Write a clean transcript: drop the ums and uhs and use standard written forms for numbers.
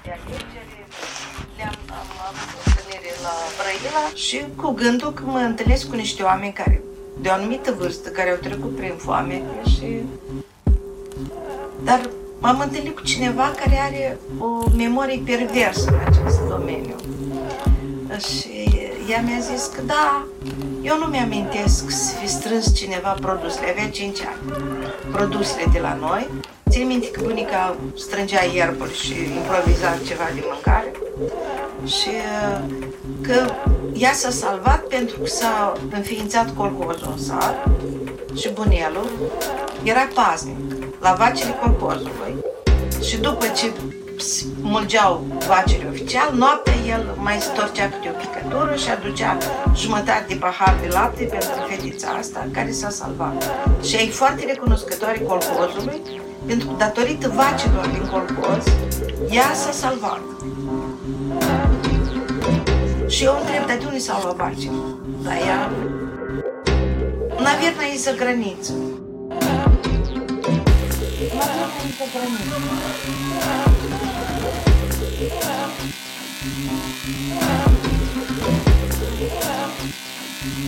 de alegere, am avut o întâlnire la Brăila și cu gândul că mă întâlnesc cu niște oameni care, de o anumită vârstă, care au trecut prin foame și... Dar m-am întâlnit cu cineva care are o memorie perversă în acest domeniu. Și ea mi-a zis că da, eu nu mi-amintesc să fi strâns cineva produsele, avea 5 ani, produsele de la noi. Țin minte că bunica strângea ierburi și improviza ceva de mâncare și că ea s-a salvat pentru că s-a înființat colhozul în sat și bunelul era paznic la vacile colhozului și după ce mulgeau vacile oficial, noaptea el mai storcea câte o picătură și aducea jumătate de pahar de lapte pentru fetița asta care s-a salvat. Și e foarte recunoscătoare colhozului pentru că datorită vacilor din colhoz, ea s-a salvat. Și eu întreb, dar de unde s-au luat vacile? Dar ea... Наверное, из-за границы. Наверное, из-за границы.